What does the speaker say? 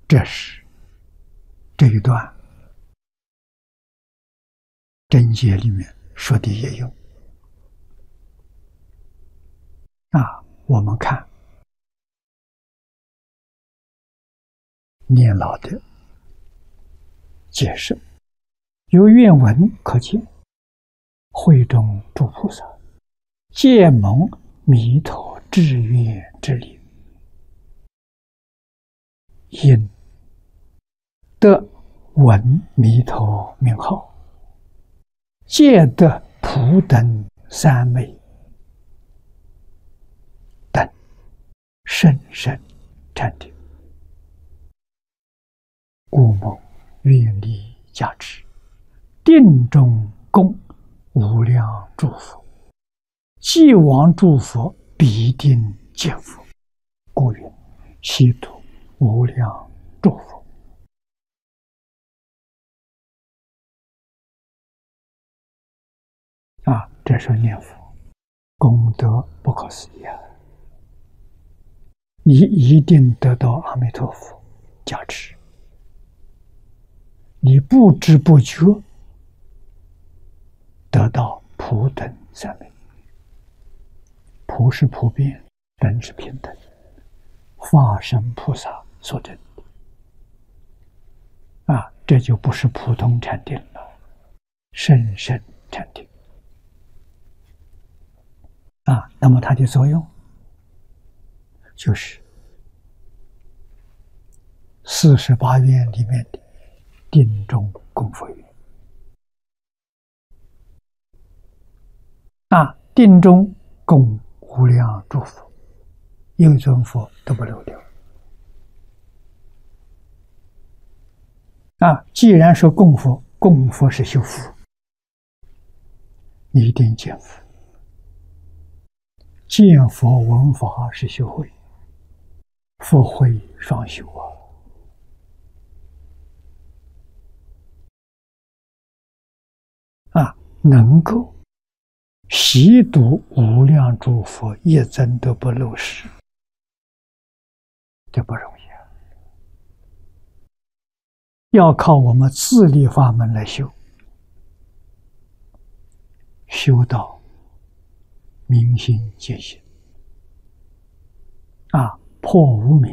这是这一段真解里面说的也有。我们看念老的解释，由原文可见，会中诸菩萨皆蒙弥陀至愿之力，因得闻弥陀名号，皆得普等三昧等甚深禅定，故蒙愿力加持，定中供无量诸佛，既往诸佛必定见佛，故云悉度无量诸佛。这是念佛功德不可思议，你一定得到阿弥陀佛加持，你不知不觉得到普等三昧。普是普遍，等是平等，法身菩萨所证这就不是普通禅定了，甚深禅定那么它的作用就是48愿里面的定中供佛愿定中供无量诸佛，一尊佛都不漏掉既然说供佛，供佛是修福，你一定见佛，见佛闻法是修慧，佛慧双修能够习读无量诸佛，一尊都不漏失，这不容易要靠我们自力法门来修，修到明心见性破无明